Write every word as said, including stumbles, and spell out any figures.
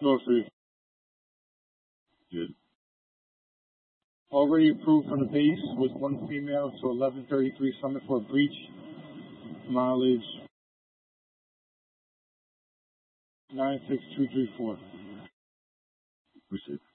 No, three. Good. Already approved from the base with one female to eleven thirty-three Summit for a breach. Mileage nine six two three four. Appreciate it.